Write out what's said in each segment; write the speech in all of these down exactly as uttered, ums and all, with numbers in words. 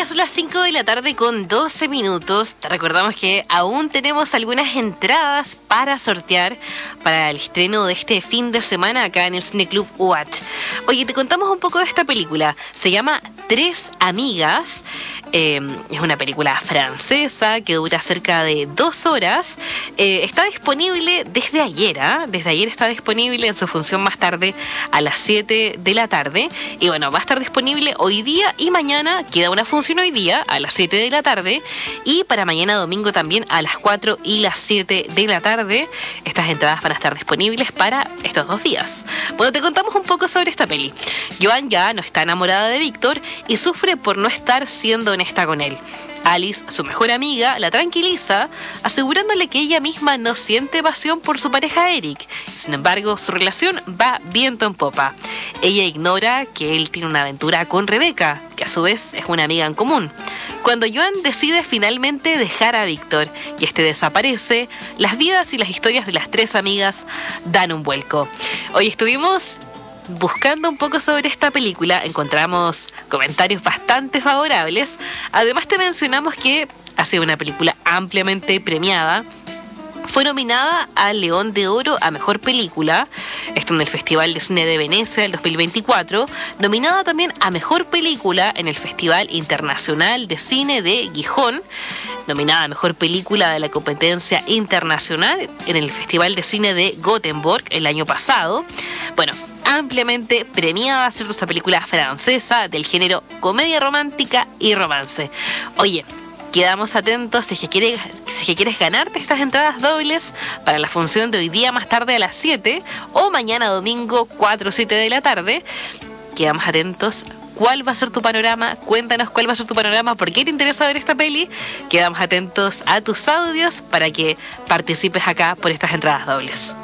Ya son las cinco de la tarde con doce minutos. Te recordamos que aún tenemos algunas entradas para sortear para el estreno de este fin de semana acá en el Cine Club U A T. Oye, te contamos un poco de esta película. Se llama Tres Amigas. Eh, es una película francesa que dura cerca de dos horas. Eh, está disponible desde ayer, ¿eh? Desde ayer está disponible en su función más tarde a las siete de la tarde. Y bueno, va a estar disponible hoy día y mañana. Queda una función hoy día a las siete de la tarde y para mañana domingo también a las cuatro y las siete de la tarde. Estas entradas van a estar disponibles para estos dos días. Bueno, te contamos un poco sobre esta peli. Joan ya no está enamorada de Víctor y sufre por no estar siendo honesta con él. Alice, su mejor amiga, la tranquiliza, asegurándole que ella misma no siente pasión por su pareja Eric. Sin embargo, su relación va viento en popa. Ella ignora que él tiene una aventura con Rebeca, que a su vez es una amiga en común. Cuando Joan decide finalmente dejar a Víctor y este desaparece, las vidas y las historias de las tres amigas dan un vuelco. Hoy estuvimos buscando un poco sobre esta película, encontramos comentarios bastante favorables. Además te mencionamos que ha sido una película ampliamente premiada. Fue nominada al León de Oro a Mejor Película, esto en el Festival de Cine de Venecia del dos mil veinticuatro, nominada también a Mejor Película en el Festival Internacional de Cine de Gijón, nominada a Mejor Película de la competencia internacional en el Festival de Cine de Gothenburg el año pasado. Bueno, ampliamente premiada, ¿cierto? Esta película francesa del género comedia romántica y romance. Oye, quedamos atentos si es que quieres, si es que quieres ganarte estas entradas dobles para la función de hoy día más tarde a las siete o mañana domingo cuatro o siete de la tarde. Quedamos atentos. ¿Cuál va a ser tu panorama? Cuéntanos cuál va a ser tu panorama. ¿Por qué te interesa ver esta peli? Quedamos atentos a tus audios para que participes acá por estas entradas dobles.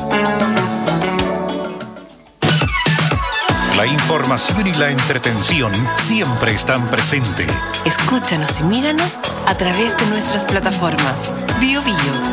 La información y la entretención siempre están presentes. Escúchanos y míranos a través de nuestras plataformas. Bio Bio,